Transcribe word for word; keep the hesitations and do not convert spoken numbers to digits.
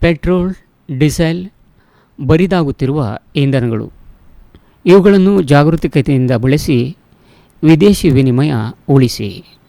Petrol, diesel ಬರಿದಾಗುತ್ತಿರುವ ಇಂಧನಗಳು. ಇವುಗಳನ್ನು ಜಾಗರೂಕತೆಯಿಂದ ಬಳಸಿ ವಿದೇಶಿ ವಿನಿಮಯ ಉಳಿಸಿ.